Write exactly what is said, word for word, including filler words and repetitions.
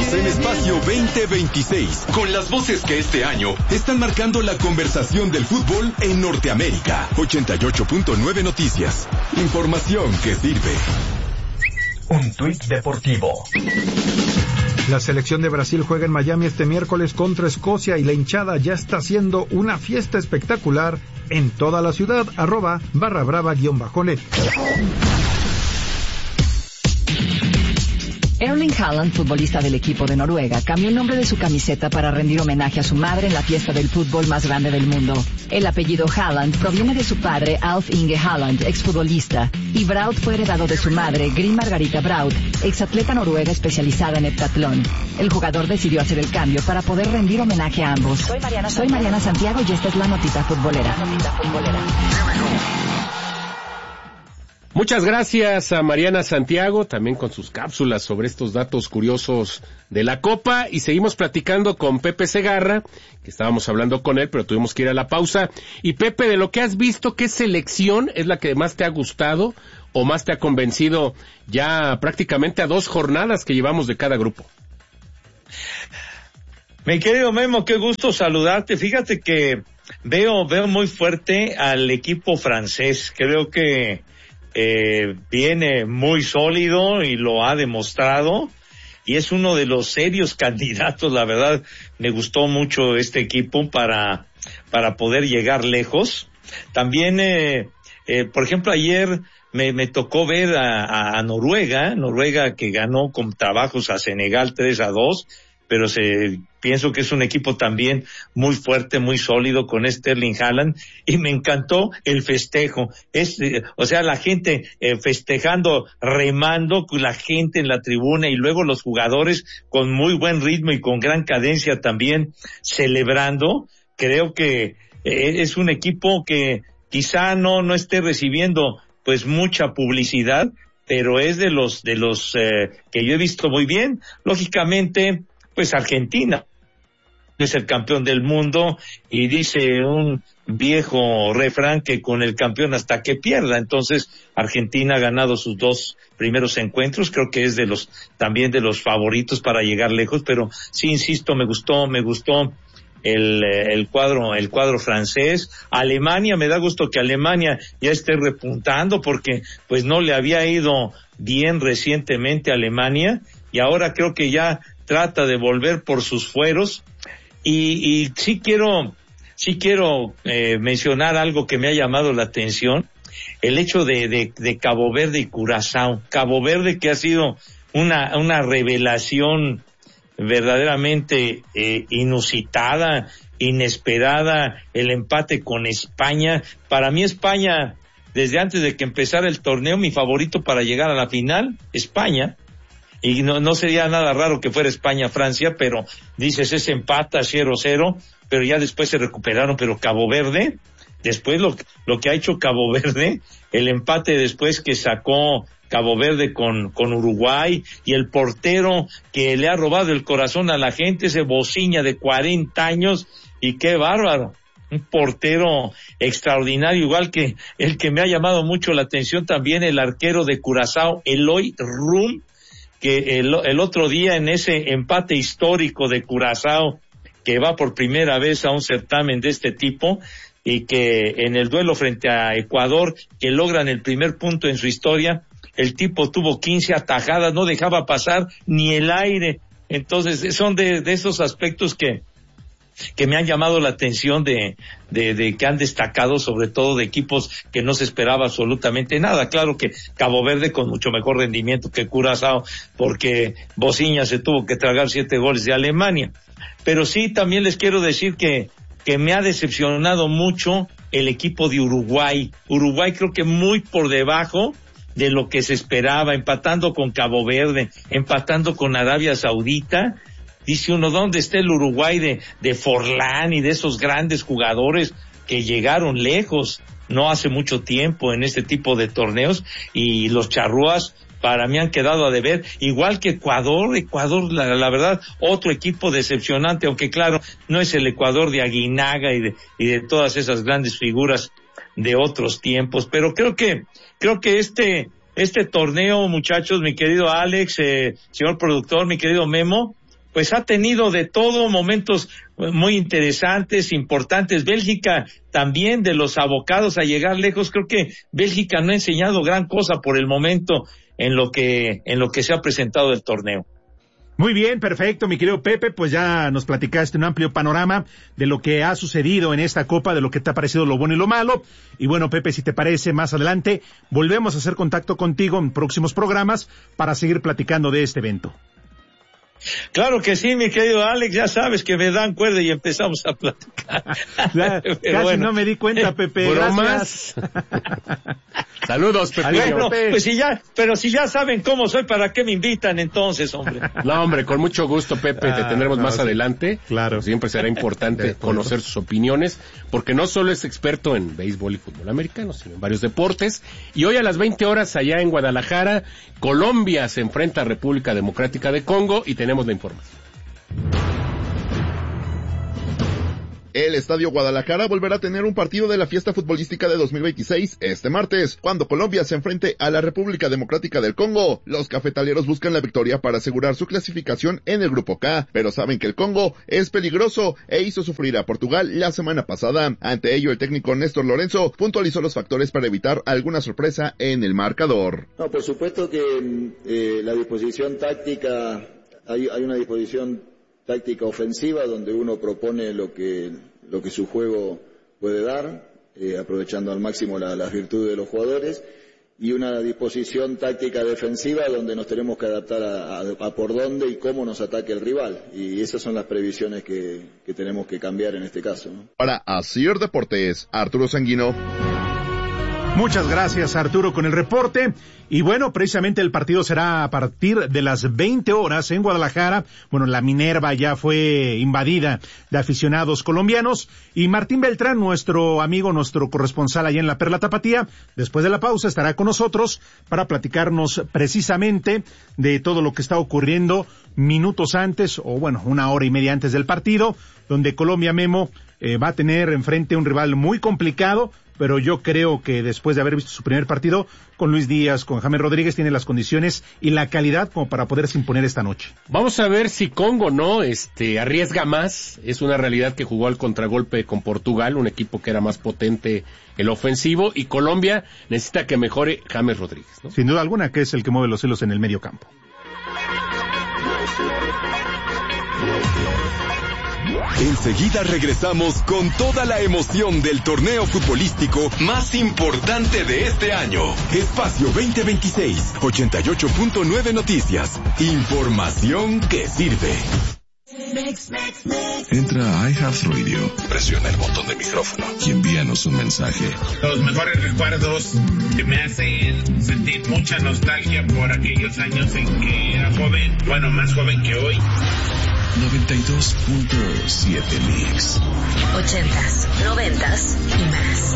Bienvenidos en Espacio veinte veintiséis, con las voces que este año están marcando la conversación del fútbol en Norteamérica. ochenta y ocho punto nueve Noticias. Información que sirve. Un tuit deportivo. La selección de Brasil juega en Miami este miércoles contra Escocia y la hinchada ya está haciendo una fiesta espectacular en toda la ciudad. Arroba barra brava guión bajo net. Erling Haaland, futbolista del equipo de Noruega, cambió el nombre de su camiseta para rendir homenaje a su madre en la fiesta del fútbol más grande del mundo. El apellido Haaland proviene de su padre, Alf Inge Haaland, exfutbolista, y Braut fue heredado de su madre, Gry Margarita Braut, exatleta noruega especializada en heptatlón. El jugador decidió hacer el cambio para poder rendir homenaje a ambos. Soy Mariana, Soy Mariana Santiago y esta es la notita futbolera. La notita futbolera. Muchas gracias a Mariana Santiago, también con sus cápsulas sobre estos datos curiosos de la Copa, y seguimos platicando con Pepe Segarra, que estábamos hablando con él, pero tuvimos que ir a la pausa. Y Pepe, de lo que has visto, ¿qué selección es la que más te ha gustado o más te ha convencido ya prácticamente a dos jornadas que llevamos de cada grupo? Mi querido Memo, qué gusto saludarte. Fíjate que veo, veo muy fuerte al equipo francés. Creo que Eh, viene muy sólido y lo ha demostrado y es uno de los serios candidatos. La verdad, me gustó mucho este equipo para para poder llegar lejos. También, eh, eh, por ejemplo, ayer me, me tocó ver a, a, a Noruega, Noruega que ganó con trabajos a Senegal tres a dos, pero se, pienso que es un equipo también muy fuerte, muy sólido con este Erling Haaland, y me encantó el festejo. Es, eh, o sea, la gente eh, festejando, remando, con la gente en la tribuna, y luego los jugadores con muy buen ritmo y con gran cadencia también celebrando. Creo que eh, es un equipo que quizá no, no esté recibiendo pues mucha publicidad, pero es de los, de los eh, que yo he visto muy bien. Lógicamente, pues Argentina es el campeón del mundo y dice un viejo refrán que con el campeón hasta que pierda. Entonces Argentina ha ganado sus dos primeros encuentros, creo que es de los también de los favoritos para llegar lejos, pero sí, insisto, me gustó, me gustó el el cuadro el cuadro francés. Alemania, me da gusto que Alemania ya esté repuntando, porque pues no le había ido bien recientemente a Alemania, y ahora creo que ya trata de volver por sus fueros. Y, y sí quiero, sí quiero eh, mencionar algo que me ha llamado la atención, el hecho de, de, de Cabo Verde y Curazao. Cabo Verde, que ha sido una, una revelación verdaderamente eh, inusitada, inesperada, el empate con España. Para mí España, desde antes de que empezara el torneo, mi favorito para llegar a la final, España. Y no, no sería nada raro que fuera España-Francia, pero dices, es empata cero cero, pero ya después se recuperaron. Pero Cabo Verde, después lo, lo que ha hecho Cabo Verde, el empate después que sacó Cabo Verde con, con Uruguay, y el portero que le ha robado el corazón a la gente, ese Bociña de cuarenta años, y qué bárbaro. Un portero extraordinario, igual que el que me ha llamado mucho la atención también, el arquero de Curazao, Eloy Rum, que el, el otro día en ese empate histórico de Curazao, que va por primera vez a un certamen de este tipo, y que en el duelo frente a Ecuador, que logran el primer punto en su historia, el tipo tuvo quince atajadas, no dejaba pasar ni el aire. Entonces son de, de esos aspectos que que me han llamado la atención, de, de, de que han destacado, sobre todo de equipos que no se esperaba absolutamente nada. Claro que Cabo Verde con mucho mejor rendimiento que Curazao, porque Bociña se tuvo que tragar siete goles de Alemania. Pero sí, también les quiero decir que, que me ha decepcionado mucho el equipo de Uruguay. Uruguay creo que muy por debajo de lo que se esperaba, empatando con Cabo Verde, empatando con Arabia Saudita. Dice uno, ¿dónde está el Uruguay de, de Forlán y de esos grandes jugadores que llegaron lejos no hace mucho tiempo en este tipo de torneos? Y los charrúas para mí han quedado a deber, igual que Ecuador. Ecuador, la, la verdad, otro equipo decepcionante, aunque claro, no es el Ecuador de Aguinaga y de, y de todas esas grandes figuras de otros tiempos. Pero creo que, creo que este, este torneo, muchachos, mi querido Alex, eh, señor productor, mi querido Memo, pues ha tenido de todo, momentos muy interesantes, importantes. Bélgica también, de los abocados a llegar lejos. Creo que Bélgica no ha enseñado gran cosa por el momento en lo que, en lo que se ha presentado el torneo. Muy bien, perfecto, mi querido Pepe, pues ya nos platicaste un amplio panorama de lo que ha sucedido en esta Copa, de lo que te ha parecido lo bueno y lo malo. Y bueno, Pepe, si te parece, más adelante volvemos a hacer contacto contigo en próximos programas para seguir platicando de este evento. Claro que sí, mi querido Alex, ya sabes que me dan cuerda y empezamos a platicar. Ya, casi bueno. No me di cuenta, Pepe. Bromas. Saludos, Pepe. Bueno, pues si ya, pero si ya saben cómo soy, ¿para qué me invitan entonces, hombre? No, hombre, con mucho gusto, Pepe, ah, te tendremos no, más sí. adelante. Claro. Siempre será importante conocer sus opiniones, porque no solo es experto en béisbol y fútbol americano, sino en varios deportes. Y hoy a las veinte horas, allá en Guadalajara, Colombia se enfrenta a República Democrática de Congo y tenemos la información. El Estadio Guadalajara volverá a tener un partido de la fiesta futbolística de dos mil veintiséis este martes, cuando Colombia se enfrente a la República Democrática del Congo. Los cafetaleros buscan la victoria para asegurar su clasificación en el Grupo K, pero saben que el Congo es peligroso e hizo sufrir a Portugal la semana pasada. Ante ello, el técnico Néstor Lorenzo puntualizó los factores para evitar alguna sorpresa en el marcador. No, por supuesto que eh, la disposición táctica, hay, hay una disposición táctica ofensiva donde uno propone lo que lo que su juego puede dar, eh, aprovechando al máximo la, las virtudes de los jugadores, y una disposición táctica defensiva donde nos tenemos que adaptar a, a, a por dónde y cómo nos ataque el rival, y esas son las previsiones que, que tenemos que cambiar en este caso, ¿no? Para Asir Deportes, Arturo Sanguino. Muchas gracias, Arturo, con el reporte. Y bueno, precisamente el partido será a partir de las veinte horas en Guadalajara. Bueno, la Minerva ya fue invadida de aficionados colombianos. Y Martín Beltrán, nuestro amigo, nuestro corresponsal allá en la Perla Tapatía, después de la pausa estará con nosotros para platicarnos precisamente de todo lo que está ocurriendo minutos antes, o bueno, una hora y media antes del partido, donde Colombia, Memo, eh, va a tener enfrente un rival muy complicado, pero yo creo que después de haber visto su primer partido con Luis Díaz, con James Rodríguez, tiene las condiciones y la calidad como para poderse imponer esta noche. Vamos a ver si Congo no este arriesga más. Es una realidad que jugó al contragolpe con Portugal, un equipo que era más potente el ofensivo, y Colombia necesita que mejore James Rodríguez, ¿no? Sin duda alguna, que es el que mueve los hilos en el medio campo. Enseguida regresamos con toda la emoción del torneo futbolístico más importante de este año. Espacio veinte veintiséis, ochenta y ocho punto nueve Noticias. Información que sirve. Entra a iHeartRadio, presiona el botón de micrófono y envíanos un mensaje. Los mejores recuerdos que me hacen sentir mucha nostalgia por aquellos años en que era joven, bueno, más joven que hoy. noventa y dos punto siete Mix. Ochentas, noventas y más.